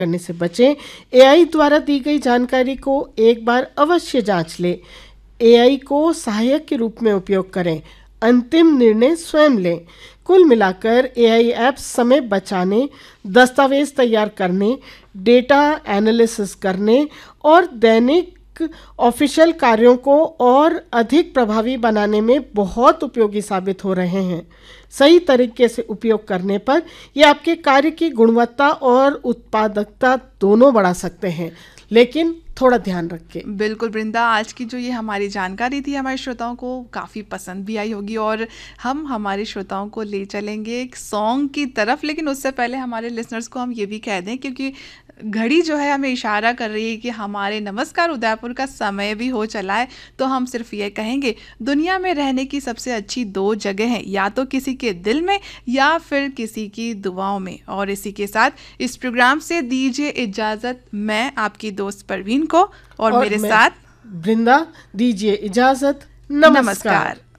करने से बचें। एआई द्वारा दी गई जानकारी को एक बार अवश्य जांच लें। एआई को सहायक के रूप में उपयोग करें, अंतिम निर्णय स्वयं लें। कुल मिलाकर एआई ऐप्स समय बचाने, दस्तावेज तैयार करने, डेटा एनालिसिस करने और दैनिक ऑफिशियल कार्यों को और अधिक प्रभावी बनाने में बहुत उपयोगी साबित हो रहे हैं। सही तरीके से उपयोग करने पर ये आपके कार्य की गुणवत्ता और उत्पादकता दोनों बढ़ा सकते हैं, लेकिन थोड़ा ध्यान रखें। बिल्कुल वृंदा, आज की जो ये हमारी जानकारी थी हमारे श्रोताओं को काफ़ी पसंद भी आई होगी और हम हमारे श्रोताओं को ले चलेंगे एक सॉन्ग की तरफ। लेकिन उससे पहले हमारे लिसनर्स को हम ये भी कह दें, क्योंकि घड़ी जो है हमें इशारा कर रही है कि हमारे नमस्कार उदयपुर का समय भी हो चला है, तो हम सिर्फ ये कहेंगे दुनिया में रहने की सबसे अच्छी 2 जगह हैं, या तो किसी के दिल में या फिर किसी की दुआओं में। और इसी के साथ इस प्रोग्राम से दीजिए इजाज़त मैं आपकी दोस्त परवीन को और मेरे साथ वृंदा। दीजिए इजाज़त। नमस्कार।